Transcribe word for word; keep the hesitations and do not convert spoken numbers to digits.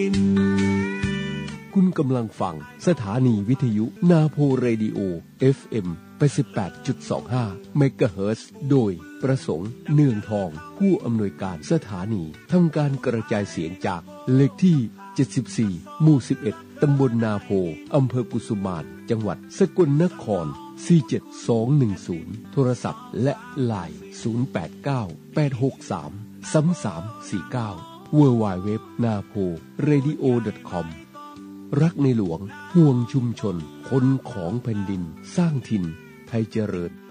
คุณกำลังฟังสถานีวิทยุนาโพเรดิโอ เอฟ เอ็ม แปดสิบแปดจุดสองห้า เมกะเฮิรตซ์โดยประสงค์เนืองทองผู้อำนวยการสถานีทำการกระจายเสียงจากเลขที่เจ็ดสิบสี่หมู่สิบเอ็ดตำบลนาโพอำเภอกุสุมานจังหวัดสกลนครสี่เจ็ดสองหนึ่งศูนย์โทรศัพท์และไลน์ศูนย์แปดเก้า แปดหกสาม สามสามสี่เก้า ดับเบิลยู ดับเบิลยู ดับเบิลยู ดอท นาโพเรดิโอ ดอท คอม รักในหลวงห่วงชุมชนคนของแผ่นดินสร้างถิ่นไทยเจริญ